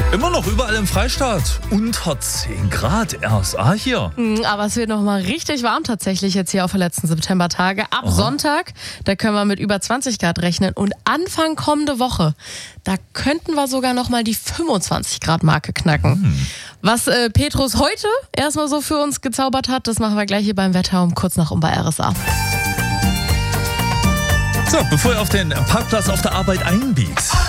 Immer noch überall im Freistaat. Unter 10 Grad erst. Hier. Aber es wird noch mal richtig warm tatsächlich jetzt hier auf den letzten Septembertage. Ab Sonntag, da können wir mit über 20 Grad rechnen. Und Anfang kommende Woche, da könnten wir sogar noch mal die 25 Grad Marke knacken. Was Petrus heute erstmal so für uns gezaubert hat, das machen wir gleich hier beim Wetter um kurz nach bei RSA. So, bevor ihr auf den Parkplatz auf der Arbeit einbiegt.